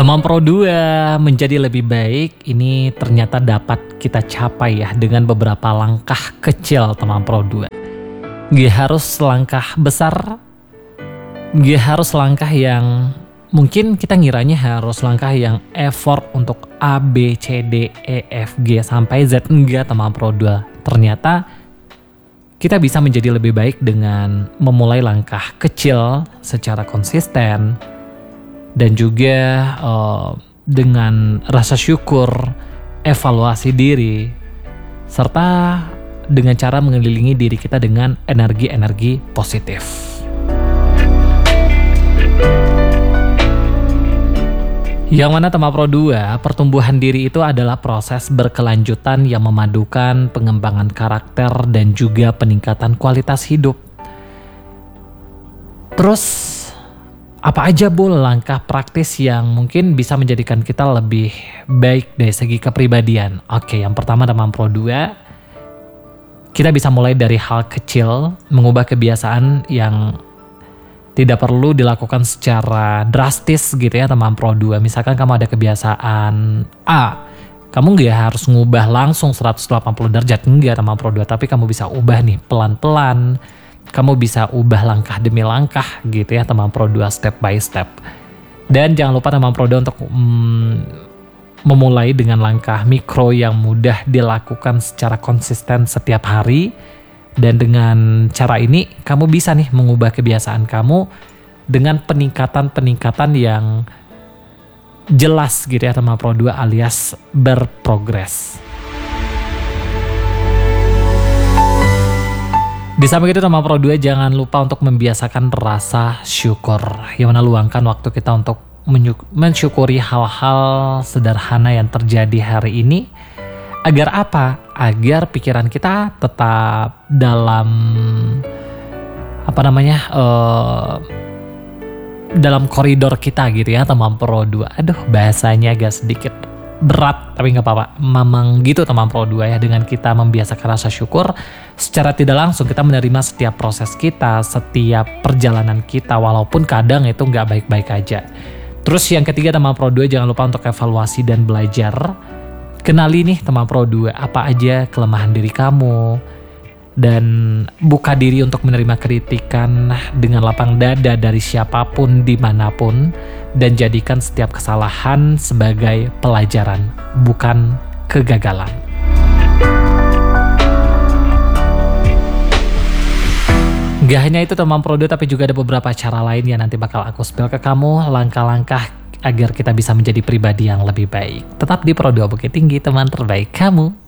Teman Pro 2 menjadi lebih baik ini ternyata dapat kita capai ya dengan beberapa langkah kecil teman Pro 2. Gak harus langkah besar, gak harus langkah yang mungkin kita ngiranya harus langkah yang effort untuk A, B, C, D, E, F, G sampai Z. Enggak teman Pro 2. Ternyata kita bisa menjadi lebih baik dengan memulai langkah kecil secara konsisten. Dan juga dengan rasa syukur, evaluasi diri, serta dengan cara mengelilingi diri kita dengan energi-energi positif. Yang mana teman Pro 2, pertumbuhan diri itu adalah proses berkelanjutan yang memadukan pengembangan karakter dan juga peningkatan kualitas hidup. Terus apa aja langkah praktis yang mungkin bisa menjadikan kita lebih baik dari segi kepribadian? Oke, yang pertama teman Pro 2, kita bisa mulai dari hal kecil, mengubah kebiasaan yang tidak perlu dilakukan secara drastis gitu ya teman Pro 2. Misalkan kamu ada kebiasaan A, kamu gak harus ngubah langsung 180 derajat, enggak teman Pro 2, tapi kamu bisa ubah nih pelan-pelan. Kamu bisa ubah langkah demi langkah gitu ya teman Pro 2, step by step. Dan jangan lupa teman Pro 2 untuk memulai dengan langkah mikro yang mudah dilakukan secara konsisten setiap hari. Dan dengan cara ini kamu bisa nih mengubah kebiasaan kamu dengan peningkatan-peningkatan yang jelas gitu ya teman Pro 2 alias berprogres. Di samping itu teman Pro 2 jangan lupa untuk membiasakan rasa syukur. Yang mana luangkan waktu kita untuk mensyukuri hal-hal sederhana yang terjadi hari ini. Agar apa? Agar pikiran kita tetap dalam dalam koridor kita gitu ya teman Pro 2. Aduh bahasanya agak sedikit berat tapi nggak apa-apa. Memang gitu teman Pro 2 ya, dengan kita membiasakan rasa syukur secara tidak langsung kita menerima setiap proses kita, setiap perjalanan kita walaupun kadang itu nggak baik-baik aja. Terus yang ketiga teman Pro 2, jangan lupa untuk evaluasi dan belajar. Kenali nih teman Pro 2 apa aja kelemahan diri kamu dan buka diri untuk menerima kritikan dengan lapang dada dari siapapun dimanapun, dan jadikan setiap kesalahan sebagai pelajaran, bukan kegagalan. Gak hanya itu teman Pro 2, tapi juga ada beberapa cara lain yang nanti bakal aku spill ke kamu, langkah-langkah agar kita bisa menjadi pribadi yang lebih baik. Tetap di Pro 2 Bukit Tinggi, teman terbaik kamu.